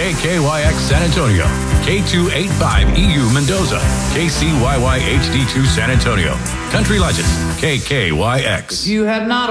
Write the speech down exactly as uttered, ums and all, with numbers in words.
K K Y X San Antonio, K two eighty-five E U Mendoza, K C Y Y H D two San Antonio. Country Legends, K K Y X. You had not